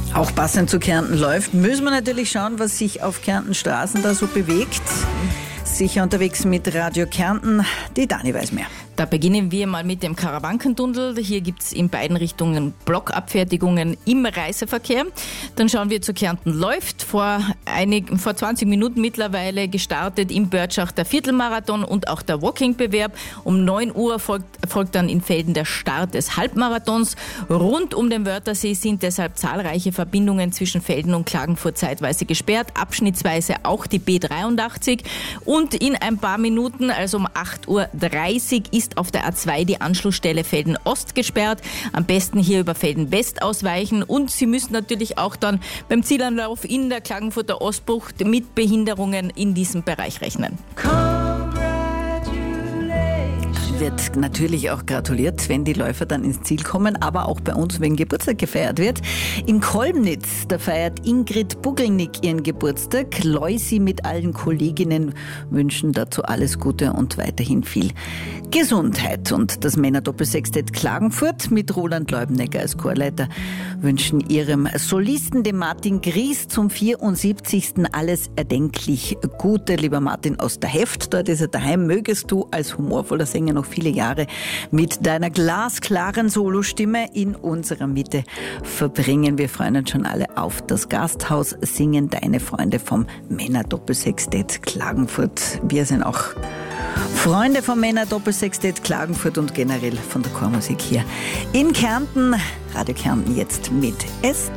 Auch passend zu Kärnten läuft, müssen wir natürlich schauen, was sich auf Kärntenstraßen da so bewegt. Sicher unterwegs mit Radio Kärnten, die Dani weiß mehr. Da beginnen wir mal mit dem Karawankentunnel. Hier gibt es in beiden Richtungen Blockabfertigungen im Reiseverkehr. Dann schauen wir zu Kärnten läuft. Vor 20 Minuten mittlerweile gestartet im Börtschach der Viertelmarathon und auch der Walking-Bewerb. Um 9 Uhr folgt dann in Velden der Start des Halbmarathons. Rund um den Wörthersee sind deshalb zahlreiche Verbindungen zwischen Velden und Klagenfurt zeitweise gesperrt, abschnittsweise auch die B83. Und in ein paar Minuten, also um 8.30 Uhr, ist auf der A2 die Anschlussstelle Velden Ost gesperrt. Am besten hier über Velden West ausweichen und Sie müssen natürlich auch dann beim Zielanlauf in der Klagenfurter Ostbucht mit Behinderungen in diesem Bereich rechnen. Wird natürlich auch gratuliert, wenn die Läufer dann ins Ziel kommen, aber auch bei uns, wenn Geburtstag gefeiert wird. In Kolbnitz, da feiert Ingrid Bugelnick ihren Geburtstag. Leusi mit allen Kolleginnen wünschen dazu alles Gute und weiterhin viel Gesundheit. Und das Männerdoppelsextett Klagenfurt mit Roland Leubnegger als Chorleiter wünschen ihrem Solisten, dem Martin Gries, zum 74. alles erdenklich Gute. Lieber Martin aus der Heft, dort ist er daheim, mögest du als humorvoller Sänger noch viele Jahre mit deiner glasklaren Solostimme in unserer Mitte verbringen. Wir freuen uns schon alle auf das Gasthaus, singen deine Freunde vom Männerdoppelsextett Klagenfurt. Wir sind auch Freunde vom Männerdoppelsextett Klagenfurt und generell von der Chormusik hier in Kärnten. Radio Kärnten jetzt mit Es